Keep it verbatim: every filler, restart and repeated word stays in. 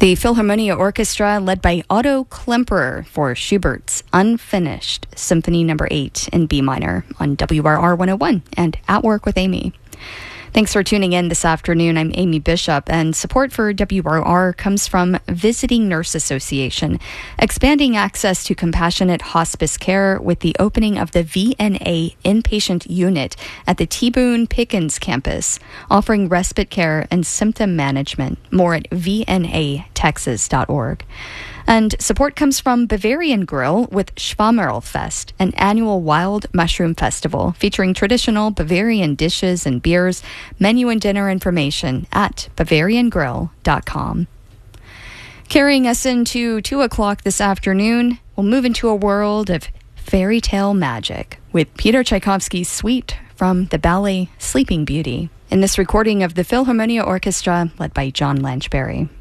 The Philharmonia Orchestra, led by Otto Klemperer, for Schubert's Unfinished Symphony Number eight in B minor on W R R one oh one and At Work with Amy. Thanks for tuning in this afternoon. I'm Amy Bishop, and support for W R R comes from Visiting Nurse Association, expanding access to compassionate hospice care with the opening of the V N A inpatient unit at the T. Boone Pickens campus, offering respite care and symptom management. More at v n a texas dot org. And support comes from Bavarian Grill with Schwammerlfest, an annual wild mushroom festival featuring traditional Bavarian dishes and beers. Menu and dinner information at bavarian grill dot com. Carrying us into two o'clock this afternoon, we'll move into a world of fairy tale magic with Peter Tchaikovsky's suite from the ballet Sleeping Beauty in this recording of the Philharmonia Orchestra led by John Lanchberry.